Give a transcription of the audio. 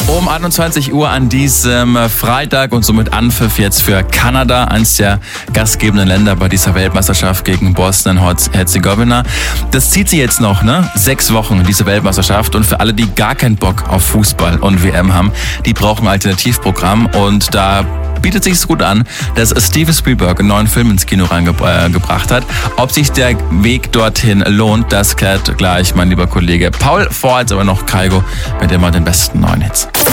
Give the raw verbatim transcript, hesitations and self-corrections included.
Um einundzwanzig Uhr an diesem Freitag und somit Anpfiff jetzt für Kanada, eines der gastgebenden Länder bei dieser Weltmeisterschaft gegen Bosnien-Herzegowina. Das zieht sich jetzt noch, ne? Sechs Wochen, diese Weltmeisterschaft. Und für alle, die gar keinen Bock auf Fußball und W M haben, die brauchen ein Alternativprogramm. Und da bietet sich gut an, dass Steven Spielberg einen neuen Film ins Kino reingebracht hat. Ob sich der Weg dorthin lohnt, das klärt gleich mein lieber Kollege Paul. Vor als aber noch Kaigo mit immer den besten neuen Hits.